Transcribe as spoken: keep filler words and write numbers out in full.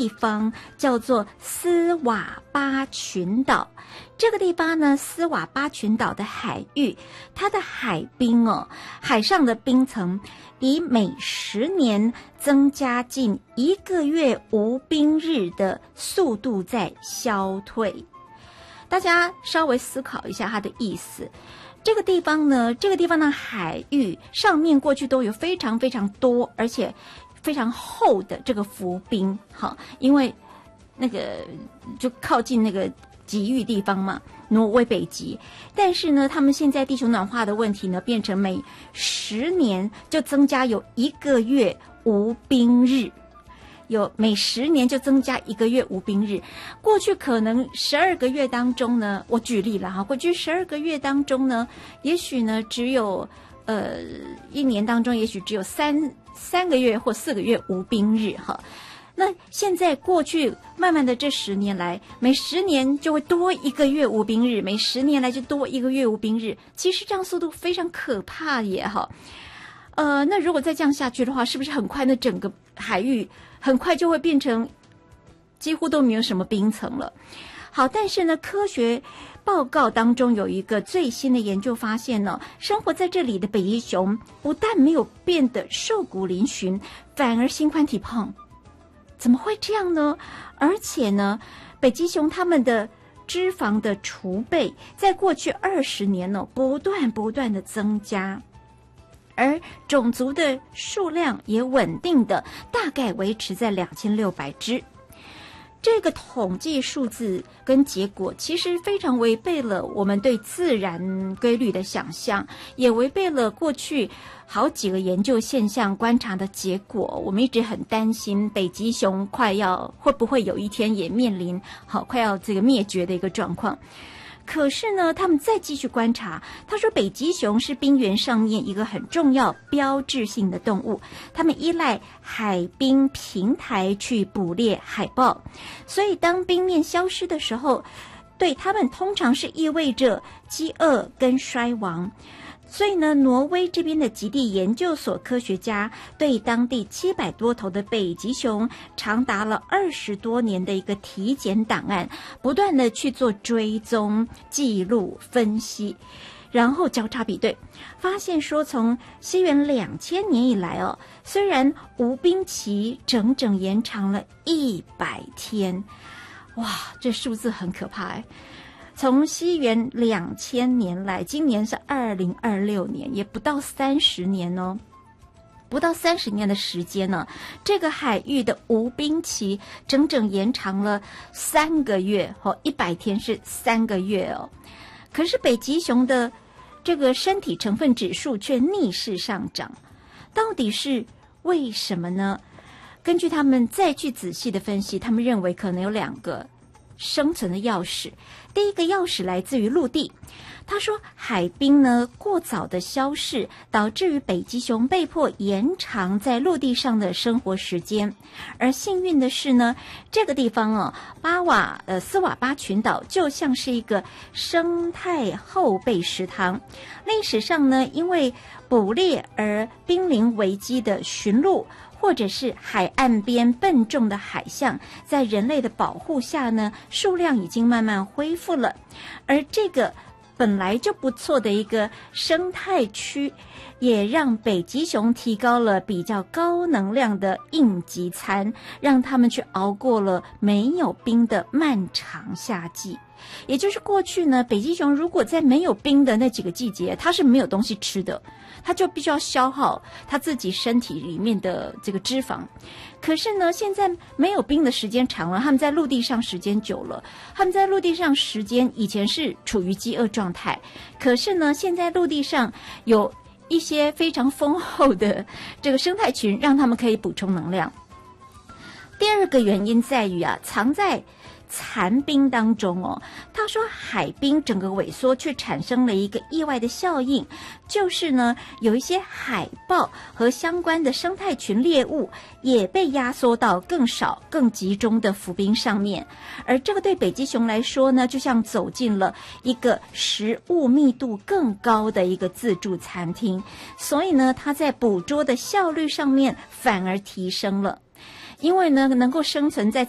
地方叫做斯瓦巴群岛。这个地方呢，斯瓦巴群岛的海域，它的海冰哦，海上的冰层以每十年增加近一个月无冰日的速度在消退。大家稍微思考一下它的意思。这个地方呢，这个地方的海域上面过去都有非常非常多而且非常厚的这个浮冰，好，因为那个就靠近那个极域地方嘛，挪威北极。但是呢，他们现在地球暖化的问题呢，变成每十年就增加有一个月无冰日，有每十年就增加一个月无冰日。过去可能十二个月当中呢，我举例了哈，过去十二个月当中呢，也许呢只有呃一年当中也许只有三三个月或四个月无冰日哈。那现在过去慢慢的这十年来，每十年就会多一个月无冰日，每十年来就多一个月无冰日。其实这样速度非常可怕也哈。呃，那如果再这样下去的话，是不是很快那整个海域很快就会变成几乎都没有什么冰层了？好，但是呢，科学报告当中有一个最新的研究发现呢，生活在这里的北极熊不但没有变得瘦骨嶙峋，反而心宽体胖。怎么会这样呢？而且呢，北极熊它们的脂肪的储备在过去二十年呢，不断不断的增加，而种族的数量也稳定的大概维持在两千六百只。这个统计数字跟结果其实非常违背了我们对自然规律的想象，也违背了过去好几个研究现象观察的结果。我们一直很担心北极熊快要会不会有一天也面临好快要这个灭绝的一个状况。可是呢，他们再继续观察，他说北极熊是冰原上面一个很重要标志性的动物，他们依赖海冰平台去捕猎海豹，所以当冰面消失的时候，对他们通常是意味着饥饿跟衰亡。所以呢，挪威这边的极地研究所科学家对当地七百多头的北极熊长达了二十多年的一个体检档案，不断的去做追踪、记录、分析，然后交叉比对，发现说从西元两千年以来哦，虽然无冰期整整延长了一百天，哇，这数字很可怕哎。从西元两千年来，今年是二零二六年，也不到三十年哦，不到三十年的时间呢，这个海域的无冰期整整延长了三个月哦，一百天是三个月哦。可是北极熊的这个身体成分指数却逆势上涨，到底是为什么呢？根据他们再去仔细的分析，他们认为可能有两个生存的钥匙。第一个钥匙来自于陆地，他说海冰呢过早的消逝，导致于北极熊被迫延长在陆地上的生活时间。而幸运的是呢，这个地方哦，巴瓦呃斯瓦巴群岛就像是一个生态后备食堂。历史上呢，因为捕猎而濒临危机的驯鹿，或者是海岸边笨重的海象，在人类的保护下呢，数量已经慢慢恢复了。而这个本来就不错的一个生态区，也让北极熊提高了比较高能量的应急餐，让他们去熬过了没有冰的漫长夏季。也就是过去呢，北极熊如果在没有冰的那几个季节，它是没有东西吃的，它就必须要消耗它自己身体里面的这个脂肪。可是呢，现在没有冰的时间长了，他们在陆地上时间久了，他们在陆地上时间以前是处于饥饿状态，可是呢，现在陆地上有一些非常丰厚的这个生态群，让他们可以补充能量。第二个原因在于啊，藏在残冰当中哦，他说海冰整个萎缩，却产生了一个意外的效应，就是呢，有一些海豹和相关的生态群猎物也被压缩到更少、更集中的浮冰上面，而这个对北极熊来说呢，就像走进了一个食物密度更高的一个自助餐厅，所以呢，它在捕捉的效率上面反而提升了。因为呢，能够生存在